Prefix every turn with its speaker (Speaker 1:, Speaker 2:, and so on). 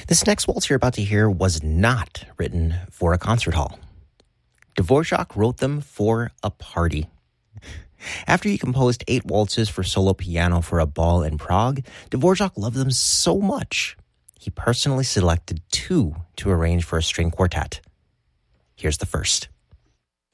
Speaker 1: This next waltz you're about to hear was not written for a concert hall. Dvorak wrote them for a party. After he composed 8 waltzes for solo piano for a ball in Prague, Dvorak loved them so much, he personally selected 2 to arrange for a string quartet. Here's the first.